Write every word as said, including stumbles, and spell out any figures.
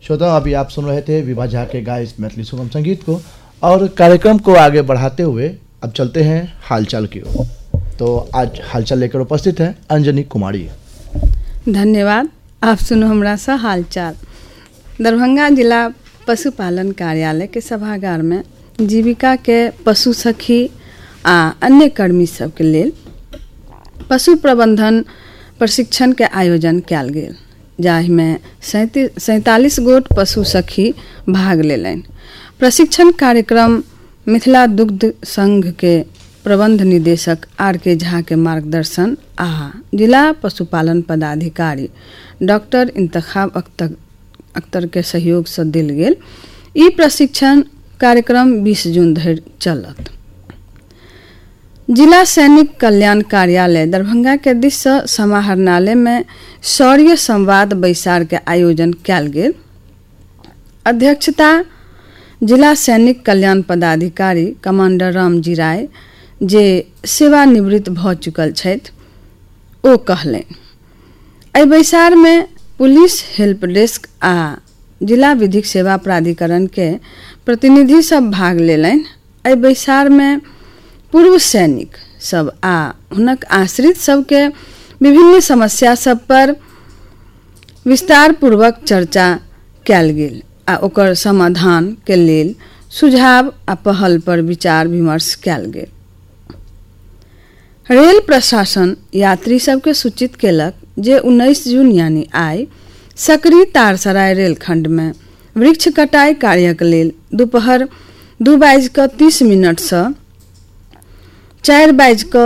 श्रोता, अभी आप सुन रहे थे विभा झा के गाए इस मैथिली सुगम संगीत को, और कार्यक्रम को आगे बढ़ाते हुए अब चलते हैं हालचाल की ओर। तो आज हालचाल लेकर उपस्थित है अंजनी कुमारी। धन्यवाद। आप सुनो हमरा सा हालचाल। दरभंगा जिला पशुपालन कार्यालय के सभागार में जीविका के पशु सखी आ अन्य कर्मी सबके लेल पशु प्रबंधन प्रशिक्षण के आयोजन कयल गेल, जाहिमे सैंतालीस गोट पशु सखी भाग लेलनि। प्रशिक्षण कार्यक्रम मिथिला दुग्ध संघ के प्रबंध निदेशक आर के झा के मार्गदर्शन आ जिला पशुपालन पदाधिकारी डॉक्टर इंतखाब अख्तर अख्तर के सहयोग से दिल गेल। ई प्रशिक्षण कार्यक्रम बीस जून धरि चलत। जिला सैनिक कल्याण कार्यालय दरभंगा के दिस से समाहरणालय में शौर्य संवाद बैसार के आयोजन कयल गेल। अध्यक्षता जिला सैनिक कल्याण पदाधिकारी कमांडर रामजी राय, जे सेवानिवृत्त भ चुकल छथि, ओ कहलनि। एहि बैसार में पुलिस हेल्प डेस्क आ जिला विधिक सेवा प्राधिकरण के प्रतिनिधि सब भाग लेलनि। एहि बैसार में पूर्व सैनिक सब आ हुनक आश्रित सबके विभिन्न समस्या सब पर विस्तार पूर्वक चर्चा कयल गेल आ ओकर समाधान के लेल सुझाव आ पहल पर विचार विमर्श कयल गेल। रेल प्रशासन यात्री सबके सूचित केलक जे उन्नीस जून यानी आइ सकरी तारसराय रेलखंड में वृक्ष कटाई कार्यक लेल दोपहर दू बाजि कऽ तीस मिनट से चारि बाजि कऽ